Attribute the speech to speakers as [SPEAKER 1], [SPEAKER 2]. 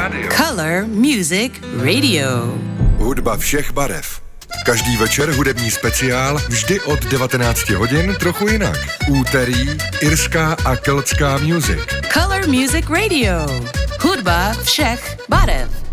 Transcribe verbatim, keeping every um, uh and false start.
[SPEAKER 1] Color Music Radio.
[SPEAKER 2] Hudba všech barev. Každý večer hudební speciál, vždy od devatenácti hodin trochu jinak. Úterý, irská a keltská music.
[SPEAKER 1] Color Music Radio. Hudba všech barev.